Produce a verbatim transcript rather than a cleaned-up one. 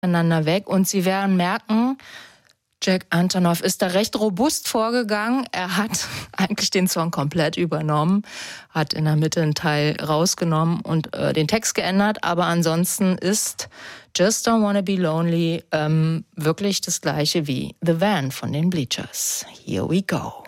einander weg. Und Sie werden merken, Jack Antonoff ist da recht robust vorgegangen. Er hat eigentlich den Song komplett übernommen, hat in der Mitte einen Teil rausgenommen und äh, den Text geändert. Aber ansonsten ist Just Don't Wanna Be Lonely ähm, wirklich das gleiche wie The Van von den Bleachers. Here we go.